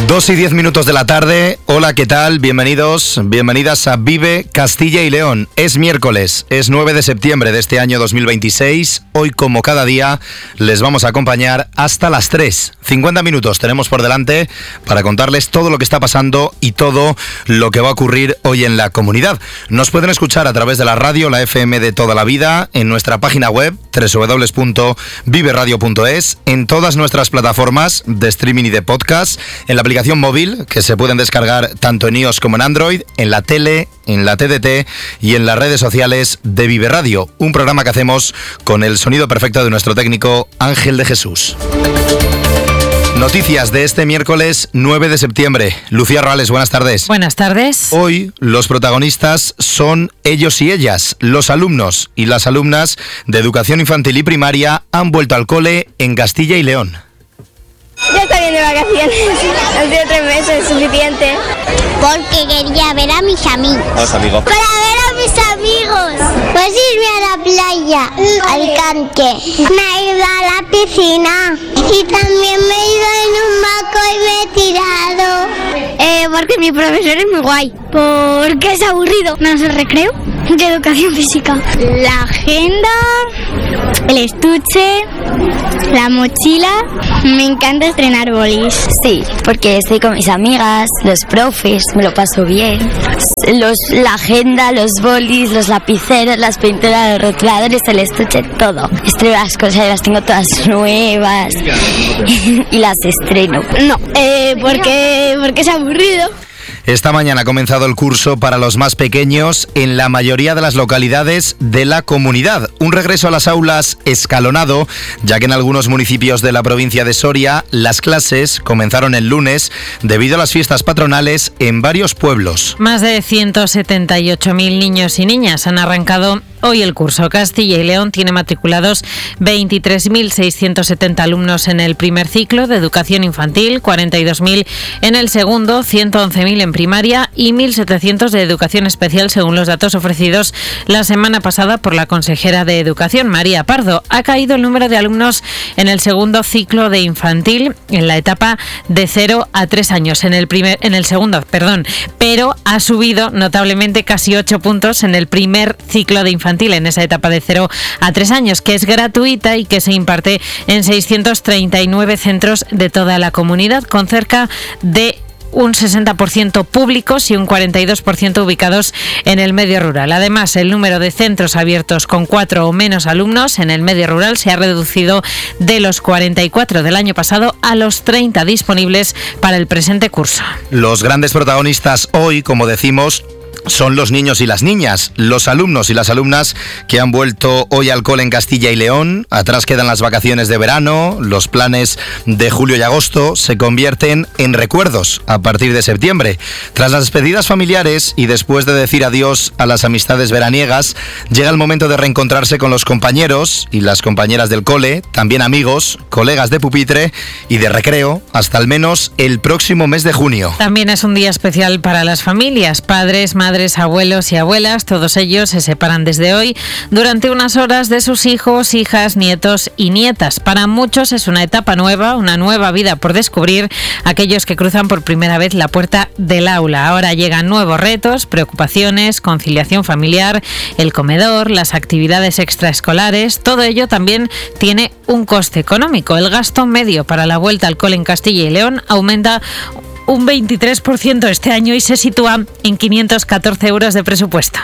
2:10 de la tarde. Hola, ¿qué tal? Bienvenidos, bienvenidas a Vive Castilla y León. Es miércoles, es 9 de septiembre de este año 2026. Hoy, como cada día, les vamos a acompañar hasta las 3. 50 minutos tenemos por delante para contarles todo lo que está pasando y todo lo que va a ocurrir hoy en la comunidad. Nos pueden escuchar a través de la radio, la FM de toda la vida, en nuestra página web www.viveradio.es, en todas nuestras plataformas de streaming y de podcast, en la aplicación móvil que se pueden descargar tanto en iOS como en Android, en la tele, en la TDT y en las redes sociales de Vive Radio, un programa que hacemos con el sonido perfecto de nuestro técnico Ángel de Jesús. Noticias de este miércoles 9 de septiembre. Lucía Rales, buenas tardes. Buenas tardes. Hoy los protagonistas son ellos y ellas. Los alumnos y las alumnas de educación infantil y primaria han vuelto al cole en Castilla y León. Ya está bien de vacaciones, han sido 3 meses, suficiente. Porque quería ver a mis amigos. ¿A los amigos? Para ver a mis amigos. Pues irme a la playa, al Cante. Me he ido a la piscina y también me he ido en un banco y me he tirado. Porque mi profesor es muy guay. Porque es aburrido. ¿No es el recreo? De educación física. La agenda, el estuche, la mochila. Me encanta estrenar bolis. Sí, porque estoy con mis amigas, los profes, me lo paso bien. La agenda, los bolis, los lapiceros, las pinturas, los rotuladores, el estuche, todo. Estreno las cosas y las tengo todas nuevas y las estreno. No, porque es aburrido. Esta mañana ha comenzado el curso para los más pequeños en la mayoría de las localidades de la comunidad. Un regreso a las aulas escalonado, ya que en algunos municipios de la provincia de Soria las clases comenzaron el lunes debido a las fiestas patronales en varios pueblos. Más de 178.000 niños y niñas han arrancado hoy el curso. Castilla y León tiene matriculados 23.670 alumnos en el primer ciclo de educación infantil, 42.000 en el segundo, 111.000 en primaria y 1.700 de educación especial, según los datos ofrecidos la semana pasada por la consejera de Educación, María Pardo. Ha caído el número de alumnos en el segundo ciclo de infantil, en la etapa de 0 a 3 años, en el segundo, pero ha subido notablemente casi 8 puntos en el primer ciclo de infantil, en esa etapa de 0 a 3 años, que es gratuita y que se imparte en 639 centros de toda la comunidad, con cerca de un 60% públicos y un 42% ubicados en el medio rural. Además, el número de centros abiertos con 4 o menos alumnos en el medio rural se ha reducido de los 44 del año pasado a los 30 disponibles para el presente curso. Los grandes protagonistas hoy, como decimos, son los niños y las niñas, los alumnos y las alumnas que han vuelto hoy al cole en Castilla y León. Atrás quedan las vacaciones de verano, los planes de julio y agosto se convierten en recuerdos a partir de septiembre. Tras las despedidas familiares y después de decir adiós a las amistades veraniegas, llega el momento de reencontrarse con los compañeros y las compañeras del cole, también amigos, colegas de pupitre y de recreo, hasta al menos el próximo mes de junio. También es un día especial para las familias, padres, madres, abuelos y abuelas. Todos ellos se separan desde hoy durante unas horas de sus hijos, hijas, nietos y nietas. Para muchos es una etapa nueva, una nueva vida por descubrir, aquellos que cruzan por primera vez la puerta del aula. Ahora llegan nuevos retos, preocupaciones, conciliación familiar, el comedor, las actividades extraescolares. Todo ello también tiene un coste económico. El gasto medio para la vuelta al cole en Castilla y León aumenta un 23% este año y se sitúa en 514 euros de presupuesto.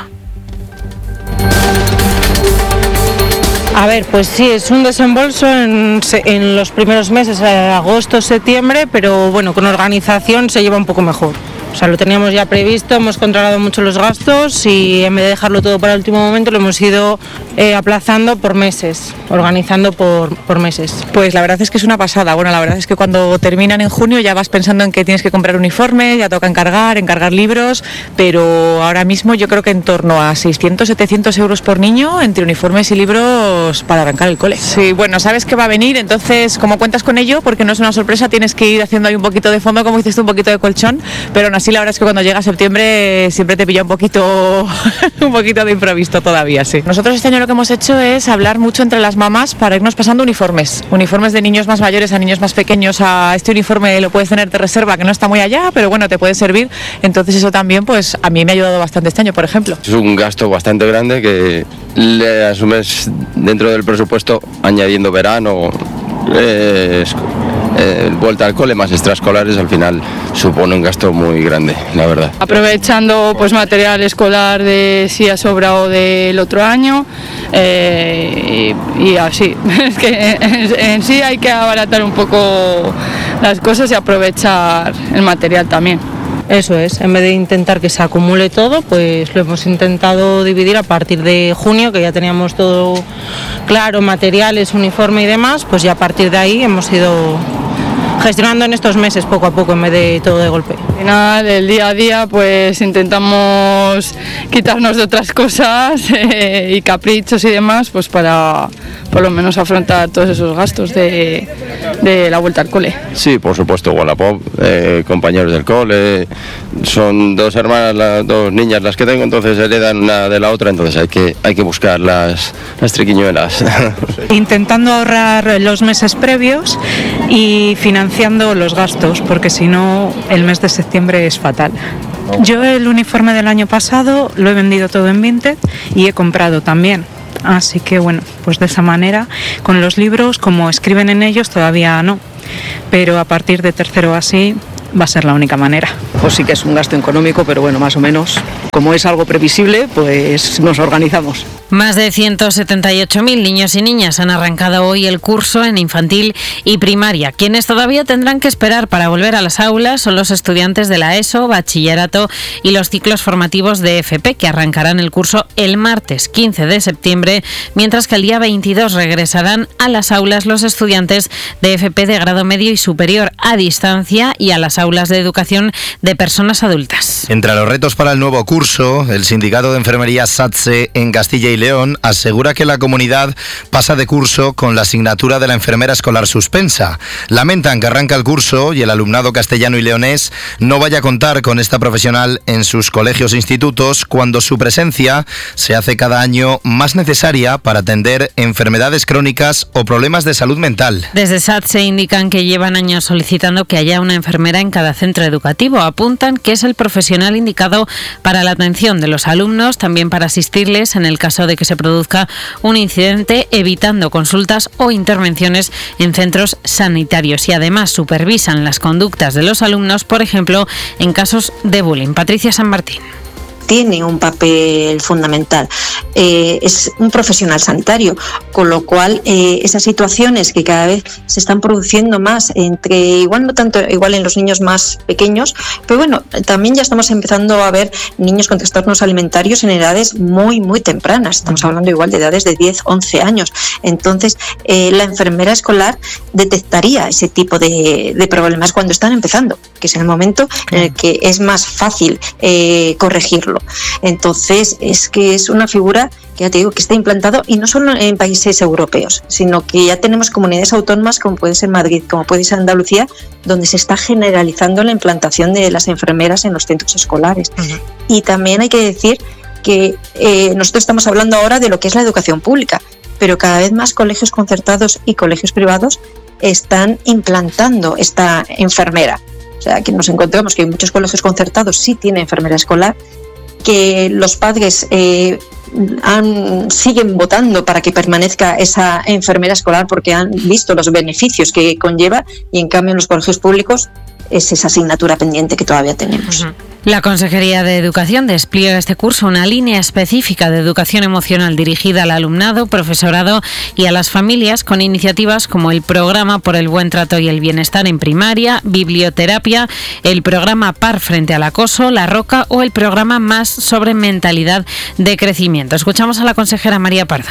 A ver, pues sí, es un desembolso en los primeros meses, agosto, septiembre, pero bueno, con organización se lleva un poco mejor. O sea, lo teníamos ya previsto, hemos controlado mucho los gastos y en vez de dejarlo todo para el último momento lo hemos ido aplazando por meses, organizando por meses. Pues la verdad es que es una pasada. Bueno, la verdad es que cuando terminan en junio ya vas pensando en que tienes que comprar uniformes, ya toca encargar libros, pero ahora mismo yo creo que en torno a 600-700 euros por niño entre uniformes y libros para arrancar el cole. Sí, bueno, sabes que va a venir, entonces como cuentas con ello, porque no es una sorpresa, tienes que ir haciendo ahí un poquito de fondo, como dices tú, un poquito de colchón, pero aún así la verdad es que cuando llega septiembre siempre te pilla un poquito de imprevisto todavía, sí. Nosotros este año lo que hemos hecho es hablar mucho entre las mamás para irnos pasando uniformes de niños más mayores a niños más pequeños. A este uniforme lo puedes tener de reserva, que no está muy allá, pero bueno, te puede servir. Entonces eso también, pues a mí me ha ayudado bastante este año, por ejemplo. Es un gasto bastante grande que le asumes dentro del presupuesto añadiendo verano, vuelta al cole más extraescolares, al final supone un gasto muy grande, la verdad. Aprovechando pues material escolar de si ha sobrado del otro año y así. Es que en sí hay que abaratar un poco las cosas y aprovechar el material también. Eso es, en vez de intentar que se acumule todo, pues lo hemos intentado dividir a partir de junio, que ya teníamos todo claro, materiales, uniforme y demás, pues ya a partir de ahí hemos ido gestionando en estos meses poco a poco en vez de todo de golpe. Al final, el día a día, pues intentamos quitarnos de otras cosas y caprichos y demás, pues para por lo menos afrontar todos esos gastos de la vuelta al cole. Sí, por supuesto, Wallapop, compañeros del cole, son dos hermanas, dos niñas las que tengo, entonces heredan una de la otra, entonces hay que buscar las triquiñuelas. Intentando ahorrar los meses previos y financiando los gastos, porque si no el mes de septiembre es fatal. Yo el uniforme del año pasado lo he vendido todo en Vinted y he comprado también. Así que bueno, pues de esa manera, con los libros, como escriben en ellos, todavía no. Pero a partir de tercero así va a ser la única manera. Pues sí que es un gasto económico, pero bueno, más o menos, como es algo previsible, pues nos organizamos. Más de 178.000 niños y niñas han arrancado hoy el curso en infantil y primaria. Quienes todavía tendrán que esperar para volver a las aulas son los estudiantes de la ESO, bachillerato y los ciclos formativos de FP, que arrancarán el curso el martes 15 de septiembre, mientras que el día 22 regresarán a las aulas los estudiantes de FP de grado medio y superior a distancia y a las aulas de educación de personas adultas. Entre los retos para el nuevo curso, el sindicato de enfermería SATSE en Castilla y León asegura que la comunidad pasa de curso con la asignatura de la enfermera escolar suspensa. Lamentan que arranca el curso y el alumnado castellano y leonés no vaya a contar con esta profesional en sus colegios e institutos cuando su presencia se hace cada año más necesaria para atender enfermedades crónicas o problemas de salud mental. Desde SATSE indican que llevan años solicitando que haya una enfermera en cada centro educativo. Apuntan que es el profesional indicado para la atención de los alumnos, también para asistirles en el caso de que se produzca un incidente, evitando consultas o intervenciones en centros sanitarios, y además supervisan las conductas de los alumnos, por ejemplo, en casos de bullying. Patricia San Martín. Tiene un papel fundamental, es un profesional sanitario, con lo cual esas situaciones que cada vez se están produciendo más, igual no tanto igual en los niños más pequeños, pero bueno, también ya estamos empezando a ver niños con trastornos alimentarios en edades muy tempranas, estamos hablando igual de edades de 10, 11 años, entonces la enfermera escolar detectaría ese tipo de problemas cuando están empezando, que es el momento en el que es más fácil corregirlo. Entonces es que es una figura que ya te digo que está implantado, y no solo en países europeos, sino que ya tenemos comunidades autónomas como puede ser Madrid, como puede ser Andalucía, donde se está generalizando la implantación de las enfermeras en los centros escolares. Y también hay que decir que nosotros estamos hablando ahora de lo que es la educación pública, pero cada vez más colegios concertados y colegios privados están implantando esta enfermera. O sea, que nos encontramos que muchos colegios concertados sí tienen enfermera escolar, que los padres siguen votando para que permanezca esa enfermera escolar porque han visto los beneficios que conlleva, y en cambio en los colegios públicos es esa asignatura pendiente que todavía tenemos. La Consejería de Educación despliega este curso una línea específica de educación emocional dirigida al alumnado, profesorado y a las familias, con iniciativas como el Programa por el Buen Trato y el Bienestar en Primaria, Biblioterapia, el Programa PAR frente al acoso, La Roca o el Programa Más sobre mentalidad de crecimiento. Escuchamos a la consejera María Pardo.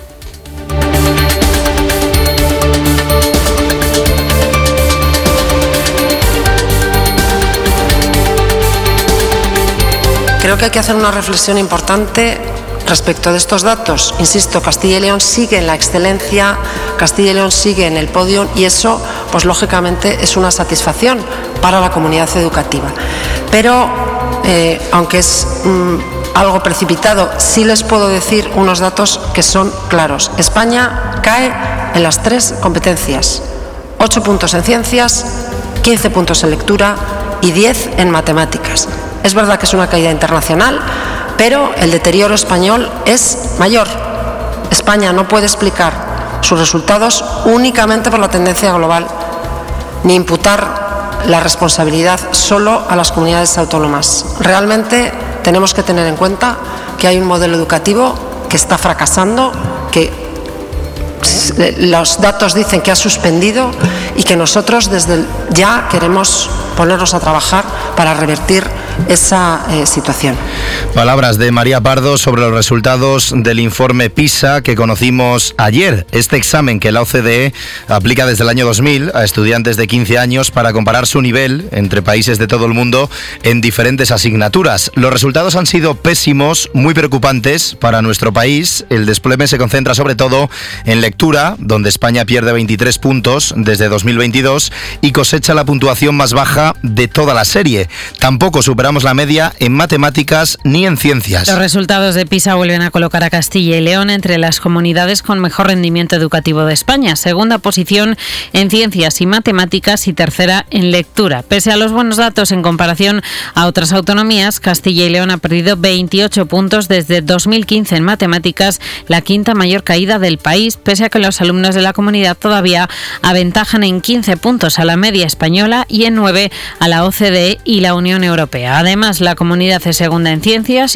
Creo que hay que hacer una reflexión importante respecto de estos datos. Insisto, Castilla y León sigue en la excelencia, Castilla y León sigue en el podio, y eso, pues lógicamente, es una satisfacción, para la comunidad educativa. Pero, aunque es algo precipitado, sí les puedo decir unos datos que son claros. España cae en las 3 competencias: 8 puntos en ciencias, 15 puntos en lectura y 10 en matemáticas. Es verdad que es una caída internacional, pero el deterioro español es mayor. España no puede explicar sus resultados únicamente por la tendencia global, ni imputar la responsabilidad solo a las comunidades autónomas. Realmente tenemos que tener en cuenta que hay un modelo educativo que está fracasando, que los datos dicen que ha suspendido y que nosotros desde ya queremos ponernos a trabajar para revertir esa situación. Palabras de María Pardo sobre los resultados del informe PISA que conocimos ayer. Este examen que la OCDE aplica desde el año 2000 a estudiantes de 15 años para comparar su nivel entre países de todo el mundo en diferentes asignaturas. Los resultados han sido pésimos, muy preocupantes para nuestro país. El desplome se concentra sobre todo en lectura, donde España pierde 23 puntos desde 2022 y cosecha la puntuación más baja de toda la serie. Tampoco superamos la media en matemáticas ni en ciencias. Los resultados de PISA vuelven a colocar a Castilla y León entre las comunidades con mejor rendimiento educativo de España. Segunda posición en ciencias y matemáticas y tercera en lectura. Pese a los buenos datos en comparación a otras autonomías, Castilla y León ha perdido 28 puntos desde 2015 en matemáticas, la quinta mayor caída del país, pese a que los alumnos de la comunidad todavía aventajan en 15 puntos a la media española y en 9 a la OCDE y la Unión Europea. Además, la comunidad es segunda en ciencias